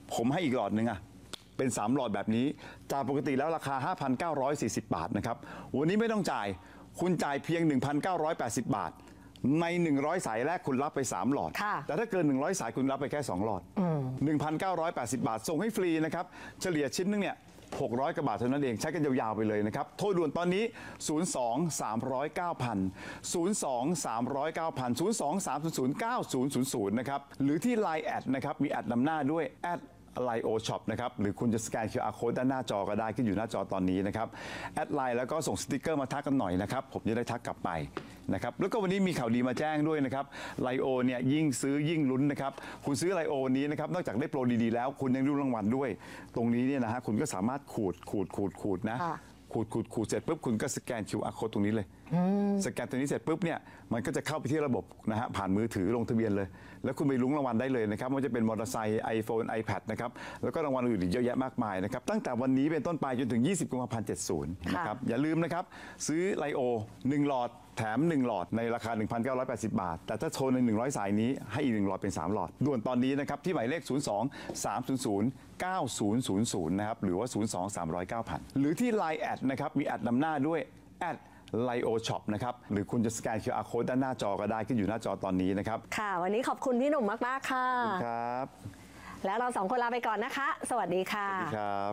ผมให้อีกหลอดหนึ่งอะเป็น3หลอดแบบนี้จากปกติแล้วราคา 5,940 บาทนะครับวันนี้ไม่ต้องจ่ายคุณจ่ายเพียง 1,980 บาทใน100สายแรกคุณรับไป3หลอดแต่ถ้าเกิน100สายคุณรับไปแค่2หลอด 1,980 บาทส่งให้ฟรีนะครับเฉลี่ยชิ้นนึงเนี่ย600 กว่าบาทเท่านั้นเองใช้กันยาวๆไปเลยนะครับโทรด่วนตอนนี้ 02-309,000 นะครับหรือที่ Line แอดนะครับมีแอดนำหน้าด้วยแอดไลโอช็อปนะครับหรือคุณจะสแกน QR Code ด้านหน้าจอก็ได้ขึ้นอยู่หน้าจอตอนนี้นะครับแอดไลน์แล้วก็ส่งสติกเกอร์มาทักกันหน่อยนะครับผมจะได้ทักกลับไปนะครับแล้วก็วันนี้มีข่าวดีมาแจ้งด้วยนะครับไลโอเนี่ยยิ่งซื้อยิ่งลุ้นนะครับคุณซื้อไลโอนี้นะครับนอกจากได้โปรดีๆแล้วคุณยังได้รางวัลด้วยตรงนี้เนี่ยนะฮะคุณก็สามารถขูดนะขูดเสร็จปุ๊บคุณก็สแกน QR Code ตรงนี้เลยสแกนตัวนี้เสร็จปุ๊บเนี่ยมันก็จะเข้าไปที่ระบบนะฮะผ่านมือถือลงทะเบียนเลยแล้วคุณไปลุ้นรางวัลได้เลยนะครับมันจะเป็นมอเตอร์ไซค์ iPhone iPad นะครับแล้วก็รางวัลอื่นอีกเยอะแยะมากมายนะครับตั้งแต่วันนี้เป็นต้นไปจนถึง20 กุมภาพันธ์ 70นะครับอย่าลืมนะครับซื้อไลโอ1หลอดแถม1หลอดในราคา 1,980 บาทแต่ถ้าโทรใน100สายนี้ให้อีก1หลอดเป็น3หลอดด่วนตอนนี้นะครับที่หมายเลข 02-300-9000 นะครับหรือว่า 02-300-9000 หรือที่ Line แอดนะครับมีแอดนำหน้าด้วยแอดไลโอช็อปนะครับหรือคุณจะสแกน QR Code ด้านหน้าจอก็ได้ขึ้นอยู่หน้าจอตอนนี้นะครับค่ะวันนี้ขอบคุณพี่หนุ่มมากๆค่ะครับแล้วเรา2คนลาไปก่อนนะคะสวัสดีค่ะสวัสดีครับ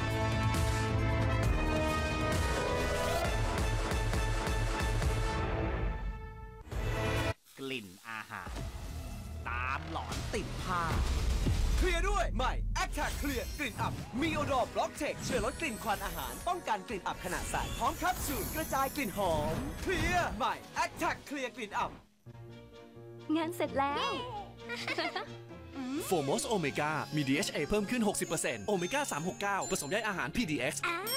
กลิ่นอาหารตามหลอนติดผ้าเคลียร์ด้วยใหม่ Attack เคลียร์กลิ่นอับมีโอดอร์บล็อกเทคช่วยลดกลิ่นควันอาหารป้องกันกลิ่นอับขณะใส่พร้อมแคปซูลกระจายกลิ่นหอมเคลียร์ใหม่ Attack เคลียร์กลิ่นอับงานเสร็จแล้วโฟมอสโอเมก้ามี DHA เพิ่มขึ้น 60% โอเมก้า 369 ผสมใยอาหาร PDX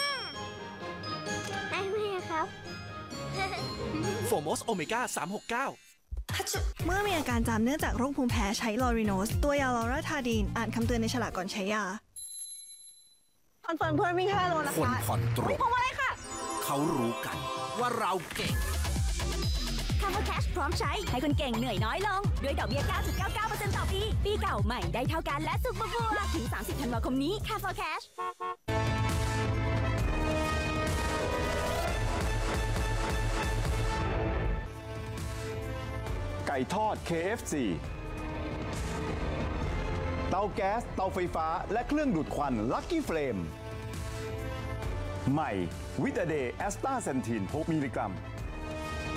ได้ไหมครับโฟมอสโอเมก้า 369 เมื่อมีอาการจามเนื่องจากโรคภูมิแพ้ใช้ลอริโนสตัวยาลอราทาดีนอ่านคำเตือนในฉลากก่อนใช้ยาคอนเฟิร์มเพื่อนวิ่ง5 โลนะคะคนผ่อนตรงผมอะไรค่ะเขารู้กันว่าเราเก่ง Cover Cash พร้อมใช้ให้คนเก่งเหนื่อยน้อยลงด้วยดอกเบี้ย 9.99% ต่อปีปีเก่าใหม่ได้เท่ากันและสุขบัวถึง 30 ธันวาคมนี้ Cover Cash ไก่ทอด KFC เตาแก๊สเตาไฟฟ้าและเครื่องดูดควัน Lucky Flame ใหม่วิตาเดย์แอสตาเซนทิน6 มิลลิกรัม